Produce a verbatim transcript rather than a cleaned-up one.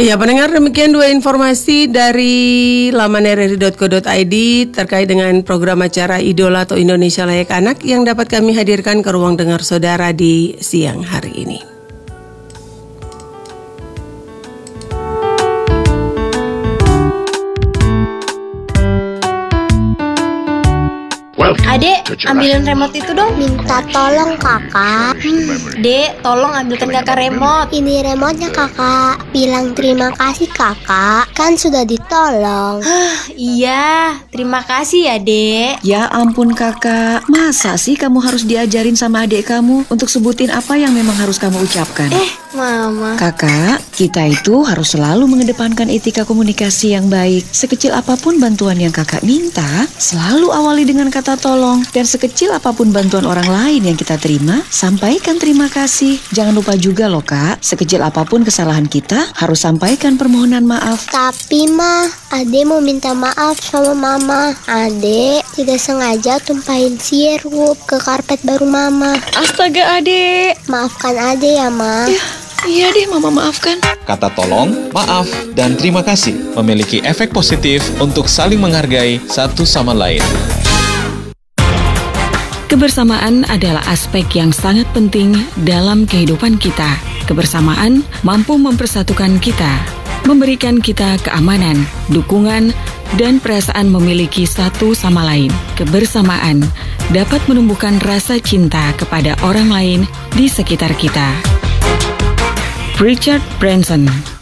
Ya, pendengar, demikian dua informasi dari laman r r i dot co dot i d terkait dengan program acara Idola atau Indonesia Layak Anak yang dapat kami hadirkan ke ruang dengar saudara di siang hari ini. Adek, ambilin remote itu dong. Minta tolong kakak. hmm, Dek, tolong ambilkan kakak remote. Ini remote-nya kakak. Bilang terima kasih kakak. Kan sudah ditolong. Iya, terima kasih ya dek. Ya ampun kakak, masa sih kamu harus diajarin sama adik kamu untuk sebutin apa yang memang harus kamu ucapkan? Eh, mama. Kakak, kita itu harus selalu mengedepankan etika komunikasi yang baik. Sekecil apapun bantuan yang kakak minta, selalu awali dengan kata tolong. Dan sekecil apapun bantuan orang lain yang kita terima, sampaikan terima kasih. Jangan lupa juga loh kak, sekecil apapun kesalahan kita, harus sampaikan permohonan maaf. Tapi mah, Ade mau minta maaf sama mama. Ade tidak sengaja tumpahin sirup ke karpet baru mama. Astaga adek. Maafkan Ade ya ma. Ya, iya deh mama maafkan. Kata tolong, maaf, dan terima kasih memiliki efek positif untuk saling menghargai satu sama lain. Kebersamaan adalah aspek yang sangat penting dalam kehidupan kita. Kebersamaan mampu mempersatukan kita, memberikan kita keamanan, dukungan, dan perasaan memiliki satu sama lain. Kebersamaan dapat menumbuhkan rasa cinta kepada orang lain di sekitar kita. Richard Branson.